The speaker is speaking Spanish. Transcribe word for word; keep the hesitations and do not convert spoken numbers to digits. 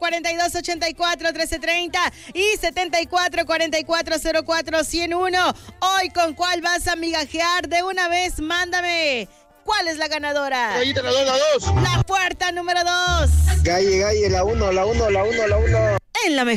cuarenta y dos ochenta y cuatro trece treinta y setenta y cuatro cuarenta y cuatro cero cuatro ciento uno. Hoy, ¿con cuál vas a migajear? De una vez, mándame. ¿Cuál es la ganadora? Gallita, la dos, la dos. La puerta número dos. Galle, galle, la uno, la uno, la uno, la uno. En la mejor.